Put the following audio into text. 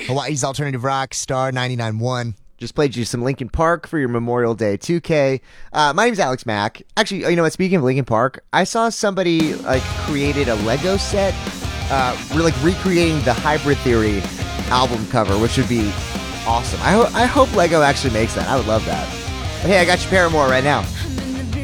Hawaii's Alternative Rock, Star 99.1. Just played you some Linkin Park for your Memorial Day 2K. My name's Alex Mack. Actually, you know what? Speaking of Linkin Park, I saw somebody created a Lego set, recreating the Hybrid Theory album cover, which would be awesome. I hope Lego actually makes that. I would love that. But hey, I got you Paramore right now.